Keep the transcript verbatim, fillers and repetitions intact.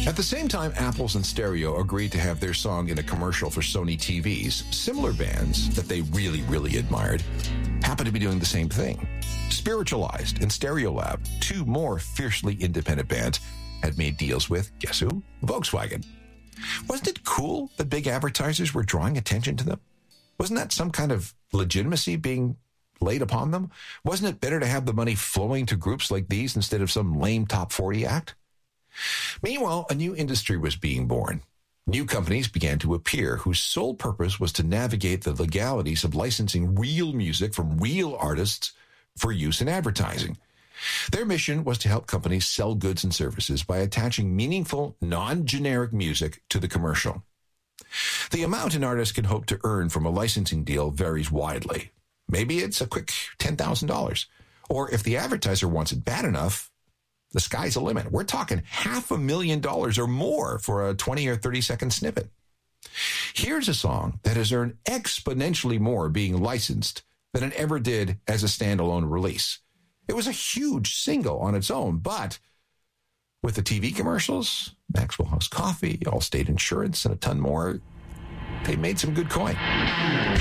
At the same time, Apples and Stereo agreed to have their song in a commercial for Sony T Vs, similar bands that they really, really admired happened to be doing the same thing. Spiritualized and Stereolab, two more fiercely independent bands, had made deals with, guess who? Volkswagen. Wasn't it cool that big advertisers were drawing attention to them? Wasn't that some kind of legitimacy being laid upon them? Wasn't it better to have the money flowing to groups like these instead of some lame top forty act? Meanwhile, a new industry was being born. New companies began to appear whose sole purpose was to navigate the legalities of licensing real music from real artists for use in advertising. Their mission was to help companies sell goods and services by attaching meaningful, non-generic music to the commercial. The amount an artist can hope to earn from a licensing deal varies widely. Maybe it's a quick ten thousand dollars. Or if the advertiser wants it bad enough, the sky's the limit. We're talking half a million dollars or more for a twenty or thirty second snippet. Here's a song that has earned exponentially more being licensed than it ever did as a standalone release. It was a huge single on its own, but with the T V commercials, Maxwell House Coffee, Allstate Insurance, and a ton more, they made some good coin.